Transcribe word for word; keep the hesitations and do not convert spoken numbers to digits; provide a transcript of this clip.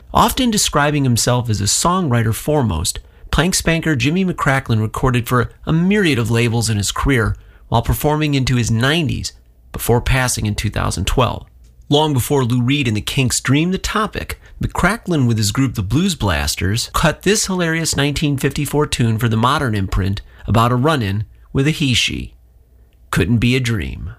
Often describing himself as a songwriter foremost, plank spanker Jimmy McCracklin recorded for a myriad of labels in his career while performing into his nineties before passing in two thousand twelve. Long before Lou Reed and the Kinks dreamed the topic, McCracklin with his group the Blues Blasters cut this hilarious nineteen fifty-four tune for the modern imprint about a run-in with a he-she. Couldn't Be a Dream.